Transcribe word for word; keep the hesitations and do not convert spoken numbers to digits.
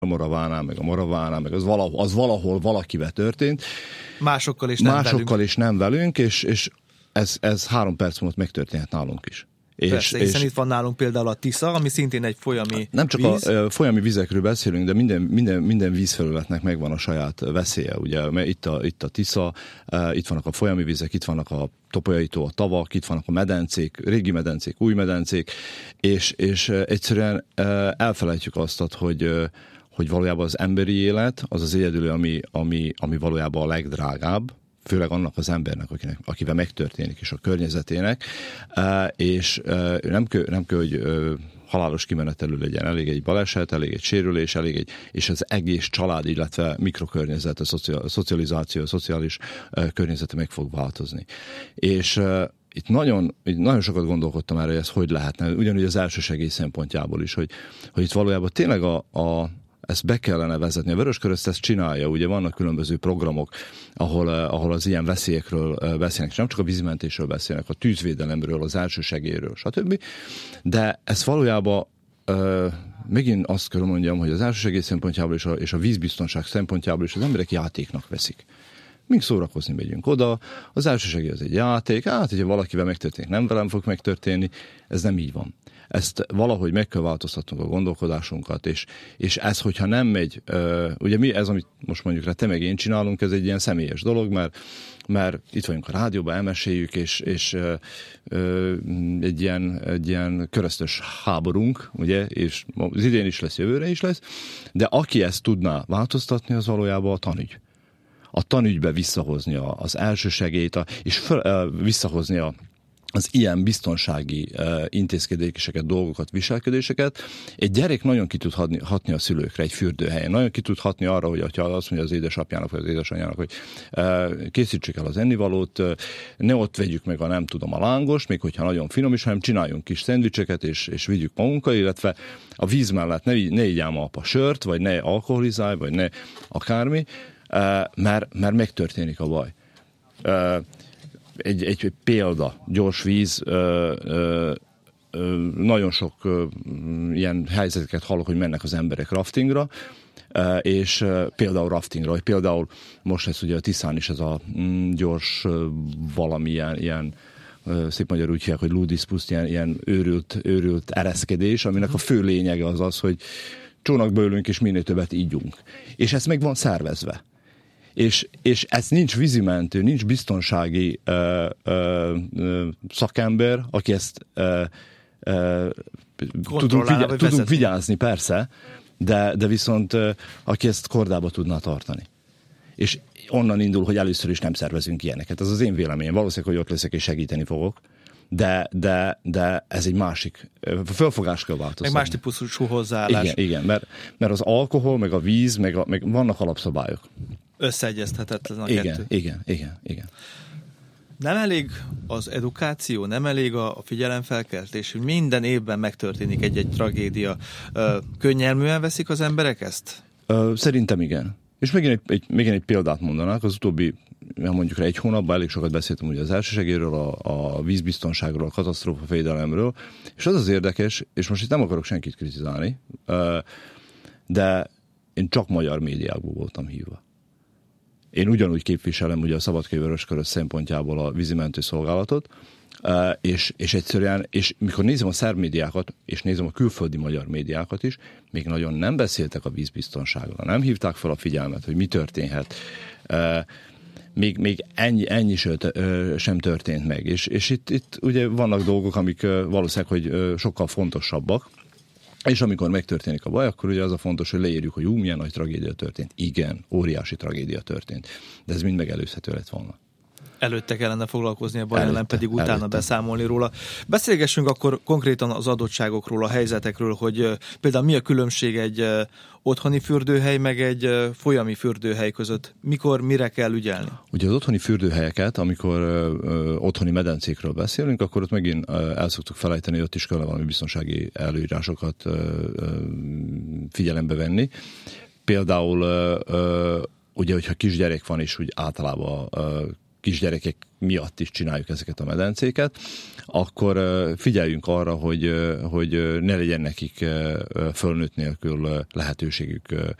a Moravánál, meg a Moravánál, meg az valahol, az valahol valakivel történt. Másokkal is nem Másokkal velünk. is nem velünk, és, és ez, ez három perc múlva megtörténhet nálunk is. Persze, és, hiszen és itt van nálunk például a Tisza, ami szintén egy folyami nem csak víz. a folyami vizekről beszélünk, de minden, minden, minden vízfelületnek megvan a saját veszélye. Ugye, mert itt a, itt a Tisza, itt vannak a folyami vizek, itt vannak a Topolyaitó, a tavak, itt vannak a medencék, régi medencék, új medencék, és, és egyszerűen elfelejtjük azt, hogy, hogy valójában az emberi élet az az egyedül, ami, ami, ami valójában a legdrágább, főleg annak az embernek, akinek, akivel megtörténik, és a környezetének, és nem kell, nem kell hogy halálos kimenetelő legyen, elég egy baleset, elég egy sérülés, elég egy, és az egész család, illetve mikrokörnyezet, a szocializáció, a szociális környezete meg fog változni. És itt nagyon, nagyon sokat gondolkodtam erre, hogy ez hogy lehetne, ugyanúgy az elsősegély szempontjából is, hogy, hogy itt valójában tényleg a, a ezt be kellene vezetni. A Vöröskereszt ezt csinálja, ugye vannak különböző programok, ahol, ahol az ilyen veszélyekről beszélnek, és nem csak a vízmentésről beszélnek, a tűzvédelemről, az elsősegélyről, stb. De ez valójában uh, megint azt kell mondjam, hogy az elsősegély szempontjából és a, és a vízbiztonság szempontjából is az emberek játéknak veszik. Mink szórakozni megyünk oda, az elsősegély az egy játék, hát, hogyha valakivel megtörténik, nem velem fog megtörténni, ez nem így van. Ezt valahogy meg kell változtatnunk a gondolkodásunkat, és, és ez, hogyha nem megy, uh, ugye mi ez, amit most mondjuk rá te meg én csinálunk, ez egy ilyen személyes dolog, mert, mert itt vagyunk a rádióban, elmeséljük, és, és uh, uh, egy, ilyen, egy ilyen köröztös háborunk, ugye, és az idén is lesz, jövőre is lesz, de aki ezt tudná változtatni, az valójában a tanügy. A tanügybe visszahozni az elsősegélyt, és föl, uh, visszahozni a az ilyen biztonsági uh, intézkedéseket, dolgokat, viselkedéseket. Egy gyerek nagyon ki tud hatni, hatni a szülőkre egy fürdőhelyen. Nagyon ki tud hatni arra, hogy ha azt mondja az édesapjának, vagy az édesanyjának, hogy uh, készítsük el az ennivalót, uh, ne ott vegyük meg a nem tudom a lángos, még hogyha nagyon finom is, hanem csináljunk kis szendvicseket, és, és vigyük magunkkal, illetve a víz mellett ne, ne igyám apa sört, vagy ne alkoholizálj, vagy ne akármi, uh, mert, mert megtörténik a baj. Uh, Egy, egy, egy példa, gyors víz, ö, ö, ö, nagyon sok ö, ilyen helyzeteket hallok, hogy mennek az emberek raftingra, ö, és ö, például raftingra, vagy például most ez ugye a Tiszán is ez a mm, gyors ö, valamilyen ilyen, ö, szép magyarul úgy hívják, hogy ludispuszt, ilyen, ilyen őrült, őrült ereszkedés, aminek a fő lényege az az, hogy csónakba ülünk és minél többet ígyunk. És ez meg van szervezve. És, és ez nincs vízimentő, nincs biztonsági ö, ö, ö, szakember, aki ezt ö, ö, tudunk, vigyá, tudunk vigyázni, persze, de, de viszont ö, aki ezt kordába tudná tartani. És onnan indul, hogy először is nem szervezünk ilyeneket. Ez az én véleményem. Valószínűleg, hogy ott leszek és segíteni fogok, de, de, de ez egy másik, fölfogás kell változtatni. Meg más típusú hozzáállás. Igen, igen, mert, mert az alkohol, meg a víz, meg, a, meg vannak alapszabályok. Összeegyeztethetetlen a igen, kettő. Igen, igen, igen. Nem elég az edukáció, nem elég a figyelemfelkeltés, hogy minden évben megtörténik egy-egy tragédia. Könnyelműen veszik az emberek ezt? Szerintem igen. És megint egy, egy, megint egy példát mondanák, az utóbbi, mondjuk rá egy hónapban elég sokat beszéltem ugye az elsősegélyről, a, a vízbiztonságról, a katasztrófafédelemről, és az az érdekes, és most itt nem akarok senkit kritizálni, de én csak magyar médiákból voltam hívva. Én ugyanúgy képviselem ugye a Szabadkai Vöröskereszt szempontjából a vízimentő szolgálatot, és, és egyszerűen, és mikor nézem a szerb médiákat, és nézem a külföldi magyar médiákat is, még nagyon nem beszéltek a vízbiztonságról, nem hívták fel a figyelmet, hogy mi történhet. Még, még ennyi, ennyi sem történt meg. És, és itt, itt ugye vannak dolgok, amik valószínűleg, hogy sokkal fontosabbak, és amikor megtörténik a baj, akkor ugye az a fontos, hogy leírjuk, hogy ú, milyen nagy tragédia történt. Igen, óriási tragédia történt. De ez mind megelőzhető lett volna. Előtte kellene foglalkozni a baj ellen, pedig utána előtte. beszámolni róla. Beszélgessünk akkor konkrétan az adottságokról, a helyzetekről, hogy uh, például mi a különbség egy uh, otthoni fürdőhely, meg egy uh, folyami fürdőhely között. Mikor, mire kell ügyelni? Ugye az otthoni fürdőhelyeket, amikor uh, uh, otthoni medencékről beszélünk, akkor ott megint uh, el szoktuk felejteni, hogy ott is kell valami biztonsági előírásokat uh, uh, figyelembe venni. Például uh, uh, ugye, hogyha kisgyerek van is, úgy általában uh, kisgyerekek miatt is csináljuk ezeket a medencéket, akkor figyeljünk arra, hogy, hogy ne legyen nekik fölnőtt nélkül lehetőségük